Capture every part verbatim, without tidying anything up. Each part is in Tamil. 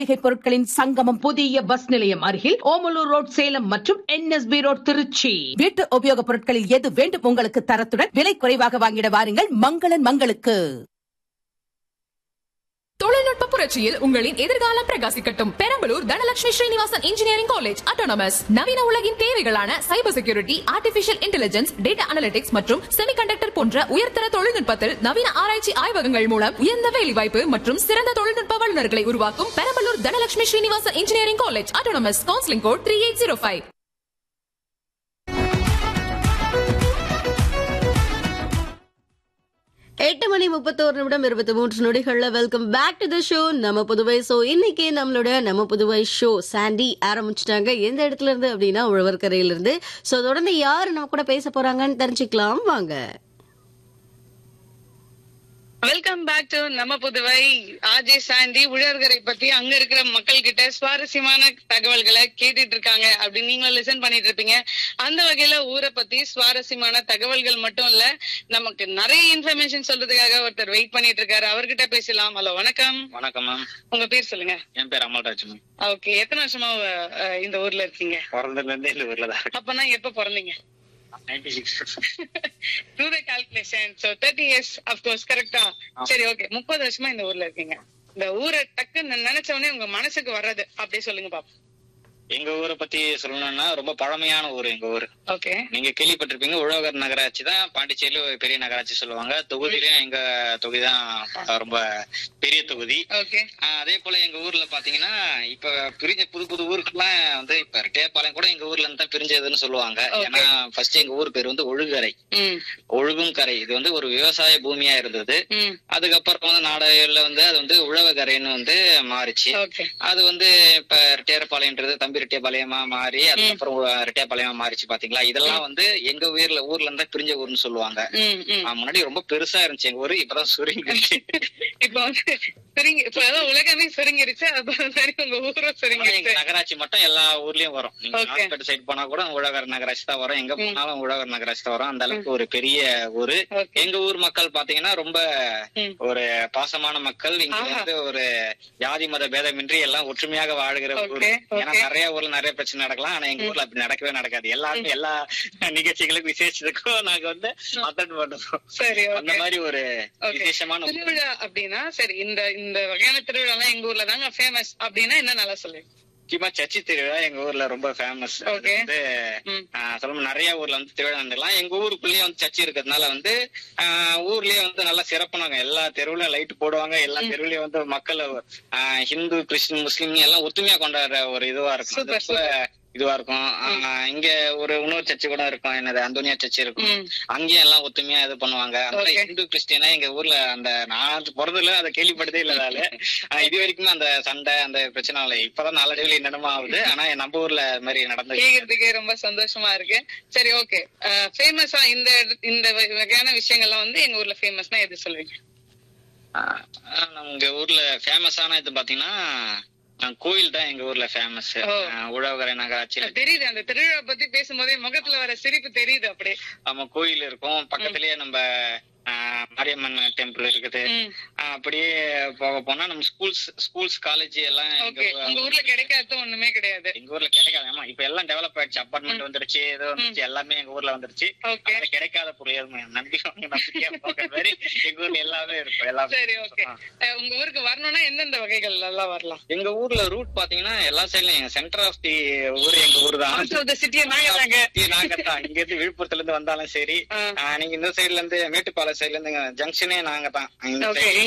பொருட்களின் சங்கமம் புதிய பஸ் நிலையம் அருகில் ஓமலூர் ரோட் சேலம் மற்றும் என்எஸ்பி ரோட் திருச்சி. வீட்டு உபயோகப் பொருட்களில் எது வேண்டும் உங்களுக்கு தரத்துடன் விலை குறைவாக வாங்கிட வாருங்கள் மங்களன் மங்களுக்கு. தொழில்நுட்ப புரட்சியில் உங்களின் எதிர்காலம் பிரகாசிக்கட்டும். Perambalur Dhanalakshmi Srinivasan engineering college autonomous நவீன உலகின் தேவைகளான cyber security, artificial intelligence, data analytics மற்றும் செமிகண்டக்டர் போன்ற உயர்தர தொழில்நுட்பத்தில் நவீன ஆராய்ச்சி ஆய்வகங்கள் மூலம் உயர்ந்த வேலைவாய்ப்பு மற்றும் சிறந்த தொழில்நுட்ப வல்லுநர்களை உருவாக்கும் Perambalur Dhanalakshmi Srinivasan engineering college autonomous. Counselling code three eight zero five. எட்டு மணி முப்பத்தோரு நிமிடம் இருபத்தி மூன்று நொடிகள்ல welcome back to the show நம்ம புதுவை. சோ இன்னைக்கு நம்மளோட நம்ம புதுவை ஷோ சாண்டி ஆரம்பிச்சிட்டாங்க. எந்த இடத்துல இருந்து அப்படின்னா உழவர்கரையில இருந்து. சோ தொடர்ந்து யாரு நம்ம கூட பேச போறாங்கன்னு தெரிஞ்சுக்கலாம் வாங்க. வெல்கம் பேக் டு நம்ம புதுவை. ஆஜே சாண்டி உழவர்கரை பத்தி அங்க இருக்கிற மக்கள் கிட்ட சுவாரஸ்யமான தகவல்களை கேட்டுட்டு இருக்காங்க அப்படின்னு நீங்களும் லிசன் பண்ணிட்டு இருப்பீங்க. அந்த வகையில ஊரை பத்தி சுவாரஸ்யமான தகவல்கள் மட்டும் இல்ல, நமக்கு நிறைய இன்ஃபர்மேஷன் சொல்றதுக்காக ஒருத்தர் வெயிட் பண்ணிட்டு இருக்காரு. அவர்கிட்ட பேசலாம். ஹலோ, வணக்கம். வணக்கம் மேம். உங்க பேர் சொல்லுங்க. என் பேர் அமல்ராஜ் மேம். ஓகே, எத்தனை வருஷமா அஹ், இந்த ஊர்ல இருக்கீங்க? பிறந்ததுல இருந்தே இந்த ஊர்ல தான். அப்பனா எப்ப பிறந்தீங்க? Do the calculation. So thirty years, of course, correct ஆ? சரி, ஓகே. முப்பது வருஷமா இந்த ஊர்ல இருக்கீங்க. இந்த ஊரை டக்குன்னு நினைச்ச உடனே உங்க மனசுக்கு வர்றது அப்படியே சொல்லுங்க பாப்போம். எங்க ஊரை பத்தி சொல்லணும்னா ரொம்ப பழமையான ஊர் எங்க ஊரு. ஓகே. நீங்க கேள்விப்பட்டிருப்பீங்க, உழவர்கர் நகராட்சி தான் பாண்டிச்சேரியில ஒரு பெரிய நகராட்சி சொல்லுவாங்க. தொகுதியிலும் எங்க தொகுதி தான் ரொம்ப பெரிய தொகுதி. ஓகே. அதே போல எங்க ஊர்ல பாத்தீங்கன்னா இப்ப பிரிஞ்ச புது புது ஊருக்குலாம் வந்து இப்ப ரெட்டையபாளையம் கூட எங்க ஊர்ல இருந்து தான் பிரிஞ்சதுன்னு சொல்லுவாங்க. ஏன்னா ஃபர்ஸ்ட் எங்க ஊர் பேர் வந்து ஒழுகரை, ஒழுகும் கரை. இது வந்து ஒரு விவசாய பூமியா இருந்தது. அதுக்கப்புறம் வந்து நாடையில வந்து அது வந்து உழவகரைன்னு வந்து மாறிச்சு. அது வந்து இப்ப ரெட்டையபாளையம்ன்றது தம்பி ரெட்டையபாளையமா மாறி அதுக்கப்புறம் ரெட்டையபாளையமா மாறிச்சு. பாத்தீங்களா, இதெல்லாம் வந்து எங்க ஊர்ல ஊர்ல இருந்தா பிரிஞ்ச ஊர்னு சொல்லுவாங்க. முன்னாடி ரொம்ப பெருசா இருந்துச்சு எங்க ஊரு, இப்பதான் சுருங்கிருச்சு. இப்ப வந்து சுருங்கி இப்ப உலகமே சுருங்கிருச்சு. உங்க ஊரும் சுருங்கிருச்சு. நகராட்சி மட்டும் எல்லா ஊர்லயும் வரும். நீங்க நாகப்பேட்டை சைடு போனா கூட உழவர் நகராட்சி தான் வரும். எங்க போனாலும் உழவர் நகராட்சி தான் வரும். அந்த அளவுக்கு ஒரு பெரிய ஊரு. எங்க ஊர் மக்கள் பாத்தீங்கன்னா ரொம்ப ஒரு பாசமான மக்கள். இங்க வந்து ஒரு ஜாதி மத பேதமின்றி எல்லாம் ஒற்றுமையாக வாழ்கிற ஊரு. ஏன்னா நிறைய ஊர்ல நிறைய பிரச்சனை நடக்கலாம், ஆனா எங்க ஊர்ல அப்படி நடக்கவே நடக்காது. எல்லாருமே எல்லா நிகழ்ச்சிகளுக்கும் விசேஷத்துக்கும் நாங்க வந்து அட்டெண்ட் பண்ணுவோம். சரி, அந்த மாதிரி ஒரு விசேஷமான திருவிழா அப்படின்னா சரி, இந்த இந்த வகையான திருவிழா எல்லாம் எங்க ஊர்ல தாங்க ஃபேமஸ் அப்படின்னா என்ன நல்லா சொல்லுங்க. முக்கியமா சர்ச்சி திருவிழா எங்க ஊர்ல ரொம்ப ஃபேமஸ். வந்து சொல்ல நிறைய ஊர்ல வந்து திருவிழா நடந்துக்கலாம். எங்க ஊருக்குள்ளேயே வந்து சர்ச்சி இருக்கிறதுனால வந்து ஊர்லயே வந்து நல்லா சிறப்புனாங்க. எல்லா தெருவுலயும் லைட் போடுவாங்க. எல்லா தெருவுலயும் வந்து மக்கள் ஹிந்து, கிறிஸ்டின், முஸ்லீம் எல்லாம் ஒத்துமையா கொண்டாடுற ஒரு இதுவா இருக்கும். இதுவா இருக்கும். இங்க ஒரு இன்னொரு சர்ச்சு கூட இருக்கும், என்னது அந்தோனியா சர்ச்சு இருக்கும். அங்கேயும் எல்லாம் ஒத்துமையா இது பண்ணுவாங்க. ஹிந்து கிறிஸ்டியனா எங்க ஊர்ல அந்த நான் பிறந்ததுல அதை கேள்விப்பட்டதே இல்லதால இது வரைக்குமே அந்த சண்டை அந்த பிரச்சனை இல்லை. இப்பதான் நாளடைவில் என்னென்னமா ஆகுது, ஆனா நம்ம ஊர்ல அது மாதிரி நடந்து கேட்கறதுக்கே ரொம்ப சந்தோஷமா இருக்கு. சரி, ஓகே. ஃபேமஸா இந்த இந்த வகையான விஷயங்கள்லாம் வந்து எங்க ஊர்ல ஃபேமஸ்னா எது சொல்லுவீங்க? நம்ம ஊர்ல ஃபேமஸான இது பாத்தீங்கன்னா கோயில் தான் எங்க ஊர்ல ஃபேமஸ். உழவகரை நகராட்சியில தெரியுது. அந்த திருவிழா பத்தி பேசும்போதே முகத்துல வர சிரிப்பு தெரியுது. அப்படியே ஆமா, கோயில் இருக்கும் பக்கத்துலயே. நம்ம மாரியம்மன் டெம்பிள் இருக்குது. அப்படியே போக போனா நம்ம ஸ்கூல்ஸ் ஸ்கூல்ஸ் காலேஜ் எல்லாம் உங்க ஊர்ல கிடைக்காத ஒண்ணுமே கிடையாது. எங்க ஊர்ல கிடைக்காது. ஆமா, இப்ப எல்லாம் டெவலப் ஆயிடுச்சு. அப்பார்ட்மெண்ட் வந்துருச்சு, ஏதோ வந்துருச்சு, எல்லாமே எங்க ஊர்ல வந்துருச்சு. கிடைக்காத பொருள் நம்பிக்கை நம்பிக்கை மாதிரி எங்க ஊர்ல எல்லாமே இருக்கும். எல்லாம் சரி, ஓகே. உங்க ஊருக்கு வரணும்னா எந்தெந்த வகைகள் எல்லாம் வரலாம்? எங்க ஊர்ல ரூட் பாத்தீங்கன்னா எல்லா சைட்லயும் சென்டர் ஆஃப் தி ஊர் எங்க ஊர் தான். நாங்கத்தான். இங்க இருந்து விழுப்புரத்துல இருந்து வந்தாலும் சரி, நீங்க இந்த சைட்ல இருந்து மேட்டுப்பாளையம் சைட்ல இருந்து ஜங்ஷனே நாங்க தான். நீங்க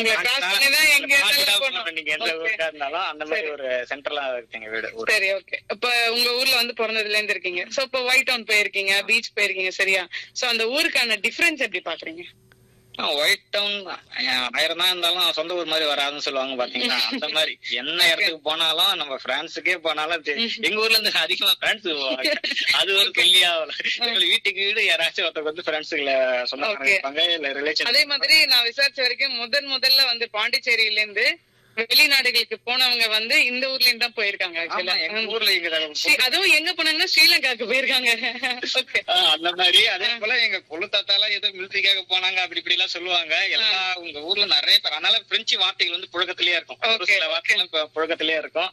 எந்த ஊருக்கா இருந்தாலும் அந்த மாதிரி ஒரு சென்ட்ரலா இருக்கு எங்க வீடு. சரி, ஓகே. இப்ப உங்க ஊர்ல வந்து பிறந்ததுல இருந்து இருக்கீங்க. சோ இப்ப ஒயிட் டவுன் போயிருக்கீங்க, பீச் போயிருக்கீங்க, சரியா? சோ அந்த ஊருக்கான டிஃபரன்ஸ் எப்படி பாக்குறீங்க? ஒயிட் டவுன் ஆயிரம் தான் இருந்தாலும் சொந்த ஊர் மாதிரி வராதுன்னு சொல்லுவாங்க. பாத்தீங்கன்னா அந்த மாதிரி என்ன இடத்துக்கு போனாலும் நம்ம பிரான்ஸுக்கே போனாலும் எங்க ஊர்ல இருந்து அதிகமா பிரான்ஸ் போவாங்க. அது ஒரு கேள்வியா வீட்டுக்கு வீடு யாராச்சும் ஒருத்தருக்கு வந்து பிரான்ஸுல சொன்னாங்க இல்ல ரிலேஷன். அதே மாதிரி நான் விசாரிச்ச வரைக்கும் முதன் முதல்ல வந்து பாண்டிச்சேரியில இருந்து வெளிநாடுகளுக்கு போனவங்க வந்து இந்த ஊர்ல இருந்து தான் போயிருக்காங்க actually. எங்க ஊர்ல எங்க ஸ்ரீ- அதுவும் எங்க போனாங்கன்னா ஸ்ரீலங்காவுக்கு போயிருக்காங்க. Okay. ஆஹ் அந்த மாதிரி அதே போல எங்க கொள்ளு தாத்தாலாம் ஏதோ மிலிட்டரிக்காக போனாங்க அப்படி இப்படி எல்லாம் சொல்லுவாங்க. எல்லா உங்க ஊர்ல நிறைய பேர் அதனால பிரெஞ்சு வார்த்தைகள் வந்து புழக்கத்திலேயே இருக்கும். ஒரு Okay, சில வார்த்தைகள் இப்ப புழக்கத்திலேயே இருக்கும்.